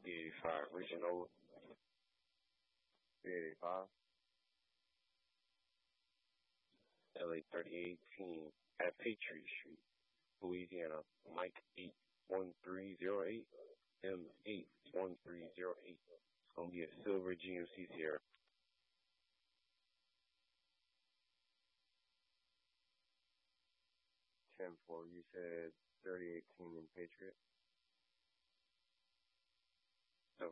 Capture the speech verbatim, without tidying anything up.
three eighty-five, reaching over. three eighty-five. L A thirty eighteen at Patriot Street, Louisiana. Mike eight one three zero eight, M eight one three zero eight. It's gonna be a silver G M C Sierra. ten four. You said thirty eighteen in Patriot.